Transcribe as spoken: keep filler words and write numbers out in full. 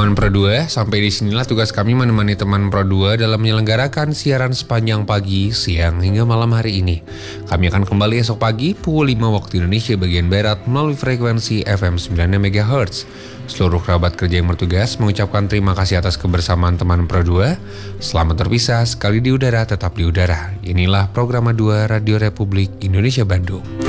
Teman Pro dua, sampai disinilah tugas kami menemani teman Pro dua dalam menyelenggarakan siaran sepanjang pagi, siang, hingga malam hari ini. Kami akan kembali esok pagi pukul lima waktu Indonesia bagian Barat melalui frekuensi F M sembilan puluh enam megahertz. Seluruh kerabat kerja yang bertugas mengucapkan terima kasih atas kebersamaan teman Pro dua. Selamat terpisah, sekali di udara tetap di udara. Inilah program dua Radio Republik Indonesia Bandung.